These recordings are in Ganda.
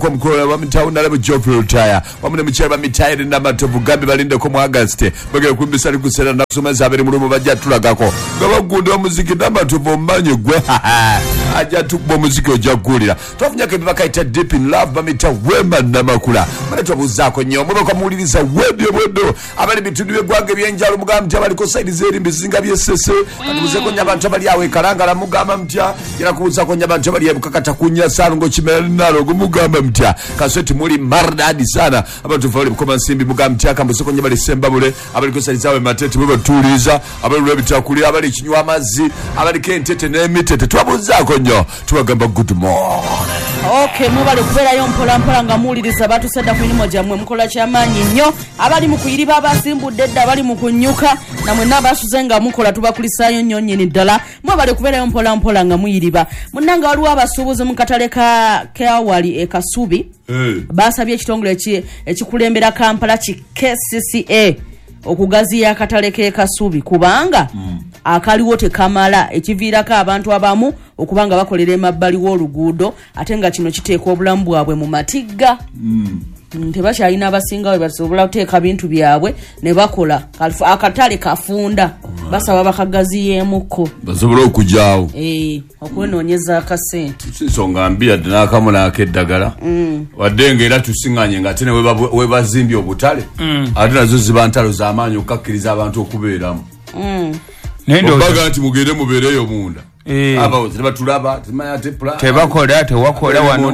Mkola wa mitawu nalabo Geoffrey Rutaya wamune mchaba mitaire n'amatovu gambi balinde ko mu August bagere kumbisa likusera nasoma zabere murumo bajja tulagako gabagundo muziki n'amatovu manye gwe ajja tukbo muziki ojagulira tofunya ke bakaita Deep in Love bamita wema namakula mane tobuzako nyo muroka muuliriza wedo abali bitundu byegwange byenjalo mugamti abali ko side zeri mbizinga byesese atubuzeko nyabantu abali awe karanga la mugamba mtya ira kubuzako nyabantu abali ebukakata kunya salungo chimera nalo gumugamba mtya kasoti muri mardadi sana abantu vale bukoma nsimbi mugamti akambuzeko nyabali semba bule abali ko side zawe matete bwe batuliza abali lwebitakulira abali kinywa amazi abali kentete n'emitete twabuzako nyo tubagamba good morning. Okay, mubale kuberayo mpola nga muuliriza batusada ku nyimo jamwe mukola kyamanyi nnyo abali mu kuyiriba abasimbudde dda abali mu kunyuka namwe n'abasuze nga mukola tubakulisayo nnyo nnyini ddala mubale kuberayo mpola nga muyiriba munnanga waliwo abasuubuzi mu katale ka Kawali e Kasubi basabye ekitongole ekikulembera Kampala ki KCCA okugaziya akatale ke Kasubi kubanga akaliwo tekamala ekiviirako abantu abamu okubanga bakolera emabbali w'oluguudo ate nga kino kiteeka obulamu bwabwe mu matigga tebakyalina abasinga we basobola kuteeka bintu byabwe ne bakola akatale kafunda basaba bakagaziyeemuko basobola okujaawo okwenoonyeza akasente sisonga mbira n'akamula akeddagala wadde ng'era tusiŋŋanye nga ate ne we bazimbye obutale ate nazo ziba ntalo z'amaanyi okukakkiriza abantu okubeeramu obaga nti mugende mubeereyo munda abawo tebatulaba tebakola tewakola wano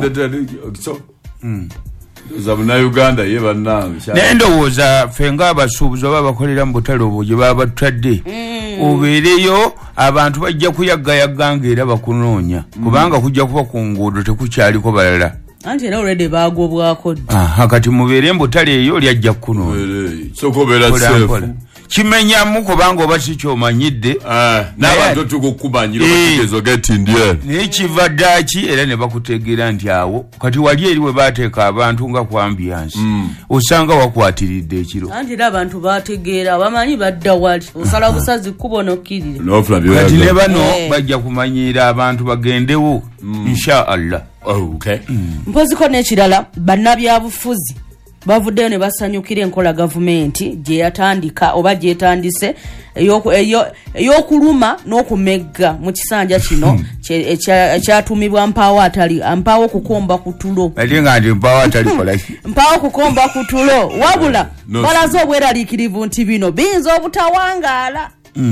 zabuna Uganda ye bannange n'endowooza ffe ng'abasuubuzi oba bakolera mu butale obwo gye baba batadde obeereyo abantu bajja kuyaggayaga ng'era bakunoonya kubanga kujja kuba ku nguudo tekukyaliko balala anti era already baagobwako kati mubeere mu butale eyo lyajja kukunoonya soko beera seefu kimenyamu kubanga oba sikyomanyidde n'abantu tukukubanyira obategeeza ogeti ndieni naye kivaddaki era ne bakutegeera nti awo kati wali eri we bateeka abantu nga ku ambiyansi osanga wakwatiridde ekiro anti era abantu bategeera bamanyi badda wali osala busazi kkubo nokkirira kati ne bano bajja kumanyira abantu bagendewo insha Allah. Mpoziko n'ekirala bannabyabufuzi bavuddeyo ne basanyukira enkola gavumenti gye yatandika oba gye yetandise ey'okuluma n'okumegga mu kisanja kino ekyatumibwa mpaawo okukomba ku tulo mpaawo kukomba ku tulo wabula balaze obweraliikirivu nti bino biyinza obutawangaala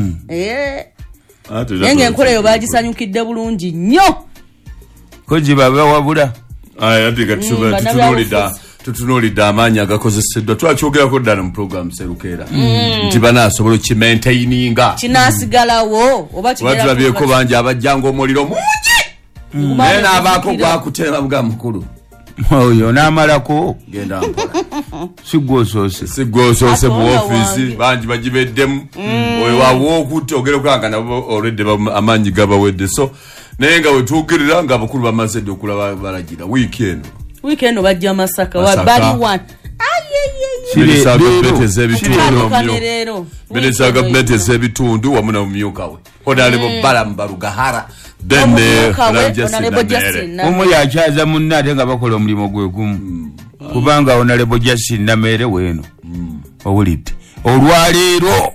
naye ng'enkola eyo bagisanyukidde bulungi nnyo kogiba wabula tutunuulidde amaanyi agakozeseddwa twakyogerako ddala mu program Serukeera nti banaasobola okimaintaininga kinaasigalawo oba tulabyeko bangi abajjanga omuliro mungi naye n'abaako gwakutema bwa mukulu oyo n'amalako genda mpola sigwosoose mu ofiisi bangi bagibeddemu oyo wawo okutte ogere okulanga nabo already amaanyi gabawedde so naye nga wetugerera nga abakulu bamaze dde okulaba balagira wiiki eno bajja Masaka wa bali one Minisita gavumenti ez'ebitundu wamu na mumyuka we Honorable Balamu Barugahara omu yakyaza munne ate nga bakola omulimu gwe gumu kubanga Honorable Justin Namere weeno owulidde olwaleero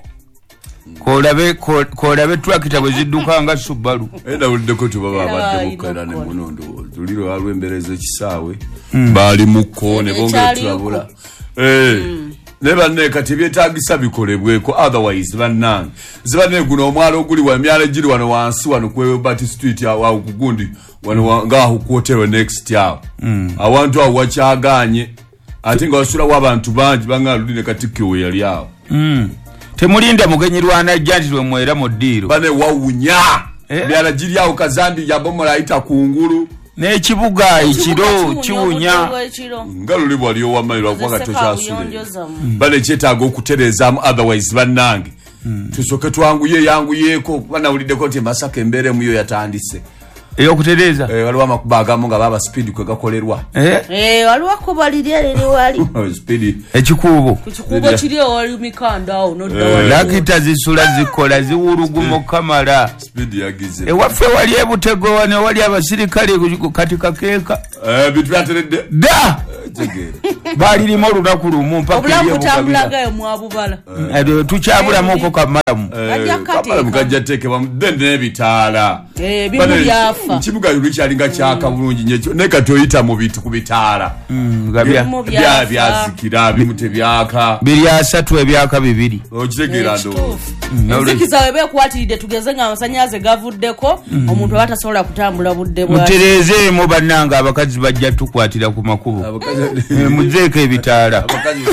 kolabe twakita bwe zidduka nga Subaru nawuliddeko tubaba abadde mukera ne munondo tuliro walwembereza ekisaawe baali mukko ne bongera tulabula ne banne kati byetaagisa bikolebweko otherwise bannange zibanne guno omwalo oguli wa myalo giri wano wansi wano kwe Bat Street awo kugundi wano ngaaho kuotewe next yao awantu awo wakyaganye ate nga wasulawo abantu bangi bangaludde Katikkiro we yali awo temulinda mugenyi lwanajja nti lwe mwera mu ddiiro bane wawunya myala giri awo kazambi yabomola ayita kungulu n'ekibuga ekiro kiwunya nga luli bwali owamayiro akubaga tokyasule bane kyetaaga okutereezaamu otherwise bannange tusoke yanguyeeko banawuliddeko nti Masaka embeera emuyo yatandise eyokutereza waliwo amakuba agamu nga baba speed kwe gakolerwa waliwo kuba lirerere wali speed ekikuubo kikuubo kiri wali mikanda awo lakita zisula zikola ziwuluguma okamala speed yagize ewaffe wali ebutego wane wali abasirikale katika keeka bitwateredde da balirima olunaku lumu obulamu butambulagayo mwabubala tukyabulamuko kamalamu kajja tekebwa mudende n'ebitaala bimu byafa kibuga lukyalinga kyaka bulungi nnyo naye kati oyita mu bintu ku bitaala byazikira bimu tebyaka 3 ebyaka 2 okitegeera enziki zawe beekwatiridde tugeze nga amasanyaze gavuddeko omuntu abatasobola kutambula budde bwaki mutereezeemu bannanga abakazi bajja tukwatira ku makubo muzeeko ebitaala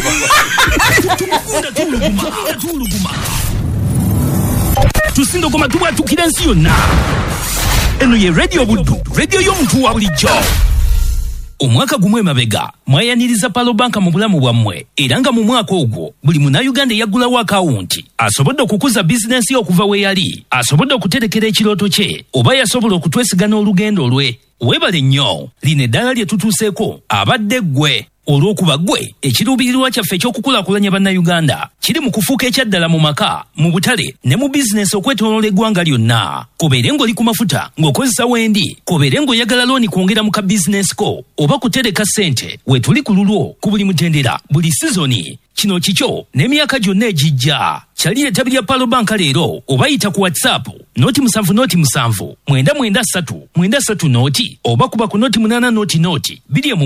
tusindogoma tubwatukira ensi yonna eno ye radio buddu radio y'omuntu wa bulijjo omwaka gumwe mabega mwayaniriza palobanka mu bulamu bwammwe era nga mu mwaka ogwo buli munnayuganda eyaggulawo akawunti asobodde okukuza bizinensi okuva we yali asobodde okuterekera ekirooto kye oba yasobola okutwesigana olugendo lwe weebale nnyo lino eddala lye tutuuseeko abadde ggwe olw'okuba ggwe ekiruubirirwa kyaffe ekyokukulaakulanya bannayuganda kiri mu kufuuka ekyaddala mu maka mu butale ne mu bizinensi okwetooloola eggwanga lyonna kobeere ng'oli ku mafuta ng'okozesa wendi kobeere ng'oyagala looni kwongera mu ka bizinensi ko oba kutereka ssente we tuli ku lulwo ku buli mutendera buli sizoni kino kikyo n'emyaka gyonna egijja kyalira ettabi lya palobanka leero oba yita ku whatsapp noti 7 993 noti oba kuba ku noti 8 noti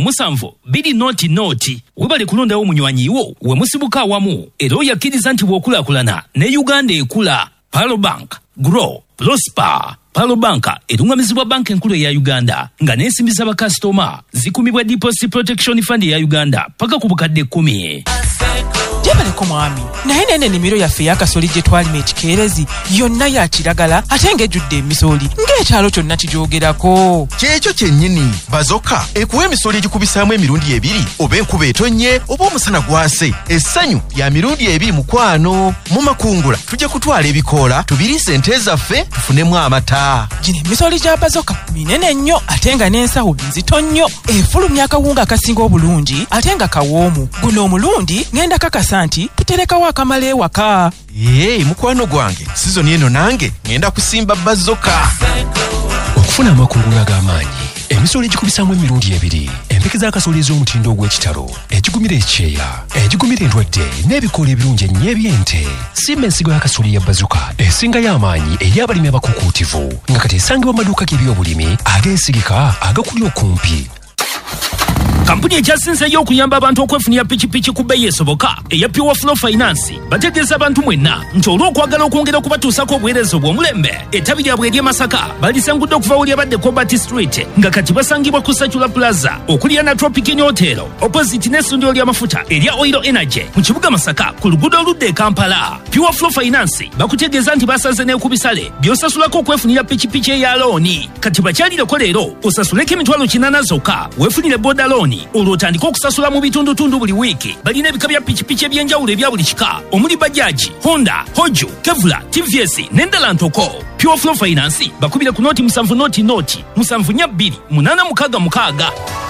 2 noti webale kulondawo munywanyiwo we musibuka awamu era oyakkiriza nti bw'okulaakulana ne uganda ekula palobank grow prosper palobanka erungamizibwa banka enkulu eya uganda nga n'ensimbi z'abakasitoma zikumibwa deposit protection fund eya uganda paka ku bukadde 10 jebaleko mwami naye nene ennimiro yaffe eyakasoli gye twalima ekikeerezi yonna ya kiragala ate ng'ejjudde emisoli ng'ekyalo kyonna kijoogerako kyekyo kyennyini bazoka ekuwa emisoli egikubisaamu emirundi 2 oba enkuba etonnye oba omusana gwase essanyu lya mirundi 2 mukwano mu makungula tujja kutwala ebikoola tubiriise ente zaffe tufunemu amata gino emisoli gya bazoka minene nnyo ate nga n'ensawo nzito nnyo efulumya akawunga akasinga obulungi ate nga kawoomu guno omulundi ngenda kakasa nti tuterekawo akamala ewaka mukwano gwange sizoni eno nange ngenda kusimba bazoka okufuna amakungula ag'amaanyi emisolo egikubisaamu emirundi 2 empeke z'akasooli ez'omutindo ogw'ekitalo ekigumira ekyeya egigumira endwadde n'ebikoola ebirungi ennyo eby'ente simba ensigo y'akasooli ya bazuka esingayo amaanyi eri abalimi abakukuutivu nga kati esangibwa mu maduuka g'ebyobulimi ageesigika agakuli okumpi kampuni ekyasinzeeyo okuyamba abantu okwefunira pikipiki ku bbeeyi esoboka eya Pure Flow Finance bategeeza abantu mwenna nti olw'okwagala okwongera okubatuusako obuweereza obw'omulembe ettabi lyabwe ery'e Masaka balisangudde okuva we lyabadde Cobalt Street nga kati basangibwa ku Sachula Plaza okulya na Tropic Hotel opposite n'essundiro ly'amafuta erya Oil Energy mu kibuga Masaka ku luguudo oludda e Kampala. Pure Flow Finance bakutegeeza nti basaze n'ekubisale by'osasulako okwefunira pikipiki eya looni kati bakyalireko leero osasuleko emitwalo 8 zokka weefunire boda looni olwo otandika okusasula mu bitundutundu buli wiiki. Balina ebika bya pikipiki ebyenjawulo ebya buli kika omuli bajaji, Honda, Hoju, Kevlar, TVS n'endala ntoko. Pure Flow Finance bakubire ku noti 7 noti 7 nya 2 8 6 6